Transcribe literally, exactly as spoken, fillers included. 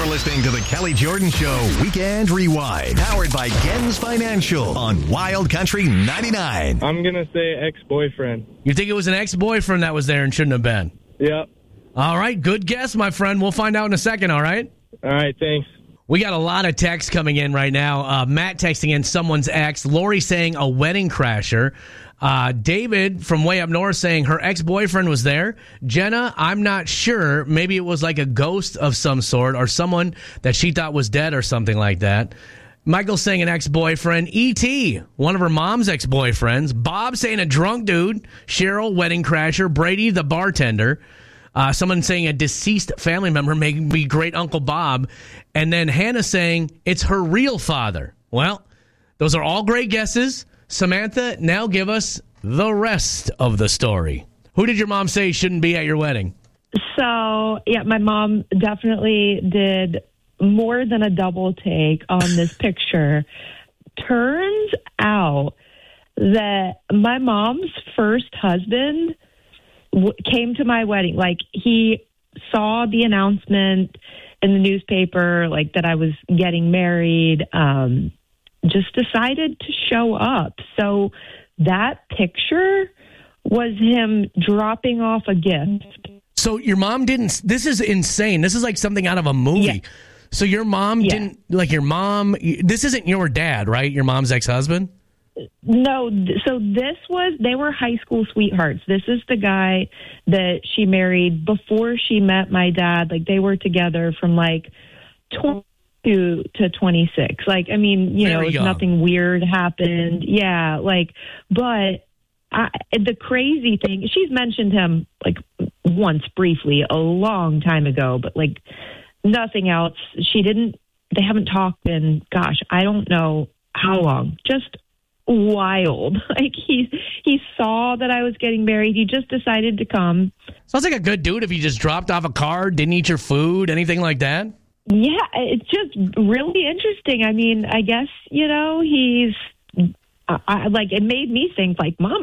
You're listening to the Kelly Jordan Show Weekend Rewind, powered by Gens Financial on Wild Country ninety-nine. I'm going to say ex-boyfriend. You think it was an ex-boyfriend that was there and shouldn't have been? Yep. All right, good guess, my friend. We'll find out in a second, all right? All right, thanks. We got a lot of texts coming in right now. Uh, Matt texting in someone's ex. Lori saying a wedding crasher. Uh, David from way up north saying her ex-boyfriend was there. Jenna, I'm not sure. Maybe it was like a ghost of some sort or someone that she thought was dead or something like that. Michael saying an ex-boyfriend. E T, one of her mom's ex-boyfriends. Bob saying a drunk dude. Cheryl, wedding crasher. Brady, the bartender. Uh, someone saying a deceased family member, maybe great Uncle Bob. And then Hannah saying it's her real father. Well, those are all great guesses. Samantha, now give us the rest of the story. Who did your mom say shouldn't be at your wedding? So, yeah, my mom definitely did more than a double take on this picture. Turns out that my mom's first husband w- came to my wedding. Like, he saw the announcement in the newspaper, like, that I was getting married, um, just decided to show up. So that picture was him dropping off a gift. So your mom didn't, this is insane. This is like something out of a movie. Yeah. So your mom Yeah. didn't, like your mom, this isn't your dad, right? Your mom's ex-husband? No, th- so this was, they were high school sweethearts. This is the guy that she married before she met my dad. Like, they were together from like twenty to to twenty-six. Like, I mean, you Very know, young. nothing weird happened. Yeah, like, but I, the crazy thing, she's mentioned him like once briefly a long time ago, but like nothing else. She didn't, they haven't talked in, gosh, I don't know how long. Just wild. Like, he he saw that I was getting married. He just decided to come. Sounds like a good dude if he just dropped off a card, didn't eat your food, anything like that. Yeah, it's just really interesting. I mean, I guess, you know, he's, I, I, like, it made me think, like, Mom,